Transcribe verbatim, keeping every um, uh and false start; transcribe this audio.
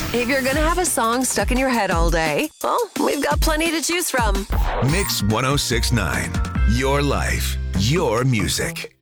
If you're gonna have a song stuck in your head all day, well, we've got plenty to choose from. Mix one oh six point nine. Your life, your music.